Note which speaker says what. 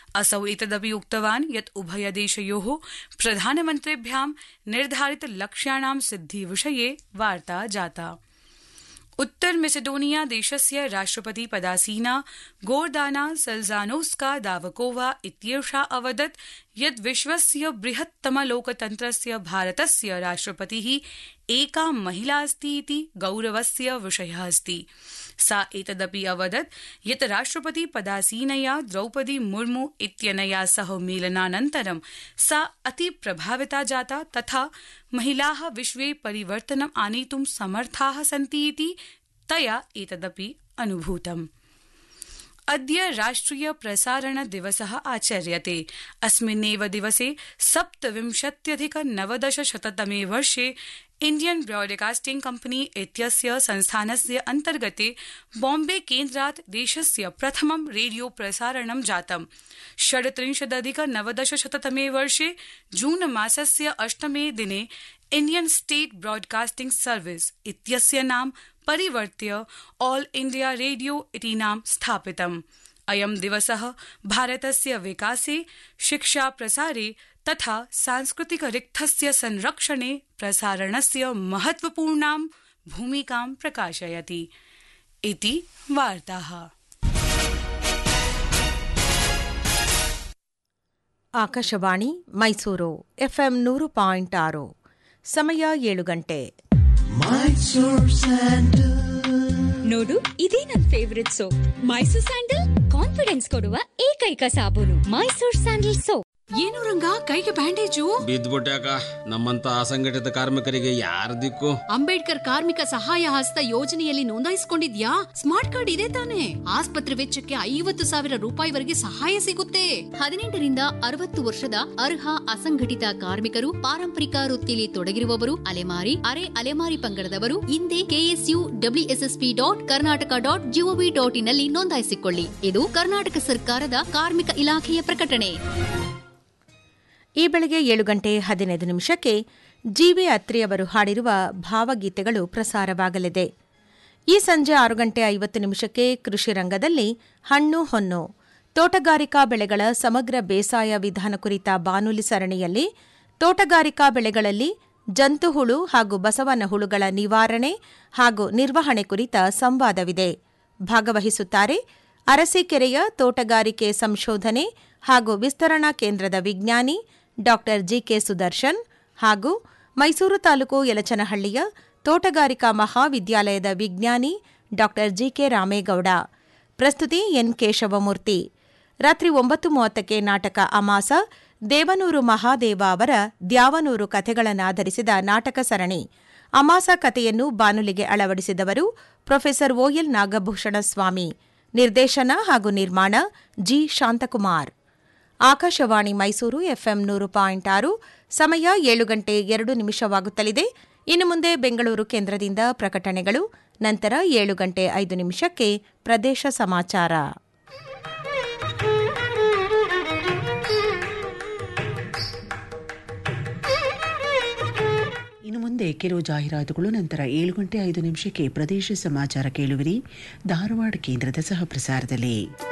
Speaker 1: असौ एतदपि उक्तवान् यत् उभयदेशयोः प्रधानमन्त्रिभ्यां निर्धारित लक्ष्याणां सिद्धिविषये वार्ता जाता। उत्तर मेसेडोनिया देशस्य राष्ट्रपति पदासीना गोर्दाना सल्जानोस्का दावकोवा इत्येषा अवदत् यत् विश्वस्य बृहत्तम लोकतन्त्रस्य भारतस्य राष्ट्रपतिः एका महिला अस्ति इति गौरवस्य विषयः अस्ति। सा एतदपि अवदत् यत् राष्ट्रपति पदासीनया द्रौपदी मुर्मू इत्यनया सह मेलनानन्तरं सा अति प्रभाविता जाता तथा महिलाः विश्वे परिवर्तनम् आनेतुं समर्थाः सन्ति इति तया एतदपि अनुभूतम्। अद्य राष्ट्रिय प्रसारण दिवसः आचर्यते। अस्मिन्नेव दिवसे 27,990 वर्षे इंडियन ब्रॉडकास्टिंग कंपनी इत्यस्य संस्थानस्य अंतर्गते बॉम्बे केन्द्रात् देशस्य प्रथमं रेडियो प्रसारणं जातम्। 37,990 वर्षे जून मासस्य 8 दिने इंडियन स्टेट ब्रॉडकास्टिंग सर्विस इत्यस्य नाम परिवर्त्य ऑल इंडिया रेडियो इति नाम स्थापितम्। अयं दिवसः भारतस्य विकासे, शिक्षा प्रसारे तथा सांस्कृतिक रिक्थस्य संरक्षणे प्रसारणस्य महत्वपूर्णां भूमिकां प्रकाशयति इति वार्ताः।
Speaker 2: ಆಕಾಶವಾಣಿ ಮೈಸೂರು ಎಫ್ಎಂ 100.6 ಸಮಯ 7 ಗಂಟೆ.
Speaker 3: ನೋಡು, ಇದೇ ನನ್ favourite soap. Mysore sandal confidence ಕೊಡುವ ಏಕೈಕ ಸಾಬೂನು ಮೈಸೂರ್ ಸ್ಯಾಂಡಲ್ ಸೋಪ್.
Speaker 4: ಏನು ರಂಗ, ಕೈಗೆ ಬ್ಯಾಂಡೇಜು?
Speaker 5: ಬಿದ್ದ್ಬಿಟ್ಟಾಕ. ನಮ್ಮಂತ ಅಸಂಘಟಿತ ಕಾರ್ಮಿಕರಿಗೆ ಯಾರ ದಿಕ್ಕು?
Speaker 4: ಅಂಬೇಡ್ಕರ್ ಕಾರ್ಮಿಕ ಸಹಾಯ ಹಸ್ತ ಯೋಜನೆಯಲ್ಲಿ ನೋಂದಾಯಿಸಿಕೊಂಡಿದ್ಯಾ? ಸ್ಮಾರ್ಟ್ ಕಾರ್ಡ್ ಇದೆ ತಾನೆ? ಆಸ್ಪತ್ರೆ ವೆಚ್ಚಕ್ಕೆ 50,000 ರೂಪಾಯಿವರೆಗೆ ಸಹಾಯ ಸಿಗುತ್ತೆ.
Speaker 3: 18ರಿಂದ 60 ವರ್ಷದ ಅರ್ಹ ಅಸಂಘಟಿತ ಕಾರ್ಮಿಕರು, ಪಾರಂಪರಿಕ ವೃತ್ತಿಯಲ್ಲಿ ತೊಡಗಿರುವವರು, ಅಲೆಮಾರಿ, ಅರೆ ಅಲೆಮಾರಿ ಪಂಗಡದವರು ಹಿಂದೆ ksu.ssp.karnataka.gov.in ನಲ್ಲಿ ನೋಂದಾಯಿಸಿಕೊಳ್ಳಿ. ಇದು ಕರ್ನಾಟಕ ಸರ್ಕಾರದ ಕಾರ್ಮಿಕ ಇಲಾಖೆಯ ಪ್ರಕಟಣೆ.
Speaker 2: ಈ ಬೆಳಗ್ಗೆ 7 ಗಂಟೆ 15 ನಿಮಿಷಕ್ಕೆ ಜಿ.ವಿ. ಅತ್ರಿಯವರು ಹಾಡಿರುವ ಭಾವಗೀತೆಗಳು ಪ್ರಸಾರವಾಗಲಿದೆ. ಈ ಸಂಜೆ 6 ಗಂಟೆ 50 ನಿಮಿಷಕ್ಕೆ ಕೃಷಿ ರಂಗದಲ್ಲಿ ಹಣ್ಣು ಹೊನ್ನು, ತೋಟಗಾರಿಕಾ ಬೆಳೆಗಳ ಸಮಗ್ರ ಬೇಸಾಯ ವಿಧಾನ ಕುರಿತ ಬಾನುಲಿ ಸರಣಿಯಲ್ಲಿ ತೋಟಗಾರಿಕಾ ಬೆಳೆಗಳಲ್ಲಿ ಜಂತುಹುಳು ಹಾಗೂ ಬಸವನ ಹುಳುಗಳ ನಿವಾರಣೆ ಹಾಗೂ ನಿರ್ವಹಣೆ ಕುರಿತ ಸಂವಾದವಿದೆ. ಭಾಗವಹಿಸುತ್ತಾರೆ ಅರಸೀಕೆರೆಯ ತೋಟಗಾರಿಕೆ ಸಂಶೋಧನೆ ಹಾಗೂ ವಿಸ್ತರಣಾ ಕೇಂದ್ರದ ವಿಜ್ಞಾನಿ ಡಾ ಜಿಕೆ ಸುದರ್ಶನ್ ಹಾಗೂ ಮೈಸೂರು ತಾಲೂಕು ಯಲಚನಹಳ್ಳಿಯ ತೋಟಗಾರಿಕಾ ಮಹಾವಿದ್ಯಾಲಯದ ವಿಜ್ಞಾನಿ ಡಾ ಜಿಕೆ ರಾಮೇಗೌಡ. ಪ್ರಸ್ತುತಿ ಎನ್ ಕೇಶವಮೂರ್ತಿ. ರಾತ್ರಿ 9:30ಕ್ಕೆ ನಾಟಕ ಅಮಾಸ, ದೇವನೂರು ಮಹಾದೇವ ಅವರ ದ್ಯಾವನೂರು ಕಥೆಗಳನ್ನಾಧರಿಸಿದ ನಾಟಕ ಸರಣಿ. ಅಮಾಸ ಕಥೆಯನ್ನು ಬಾನುಲಿಗೆ ಅಳವಡಿಸಿದವರು ಪ್ರೊಫೆಸರ್ ಓಎಲ್ ನಾಗಭೂಷಣ ಸ್ವಾಮಿ. ನಿರ್ದೇಶನ ಹಾಗೂ ನಿರ್ಮಾಣ ಜಿ ಶಾಂತಕುಮಾರ್. ಆಕಾಶವಾಣಿ ಮೈಸೂರು ಎಫ್ಎಂ 100.6 ಸಮಯ 7 ಗಂಟೆ 2 ನಿಮಿಷವಾಗುತ್ತಲಿದೆ. ಇನ್ನು ಮುಂದೆ ಬೆಂಗಳೂರು ಕೇಂದ್ರದಿಂದ ಪ್ರಕಟಣೆಗಳು, ನಂತರ 7 ಗಂಟೆ 5 ನಿಮಿಷಕ್ಕೆ ಪ್ರದೇಶ ಸಮಾಚಾರ.
Speaker 6: ಇನ್ನು ಮುಂದೆ ಕೆಲವು ಜಾಹೀರಾತುಗಳು, ನಂತರ 7 ಗಂಟೆ 5 ನಿಮಿಷಕ್ಕೆ ಪ್ರದೇಶ ಸಮಾಚಾರ ಕೇಳುವಿರಿ ಧಾರವಾಡ ಕೇಂದ್ರದ ಸಹ ಪ್ರಸಾರದಲ್ಲಿ.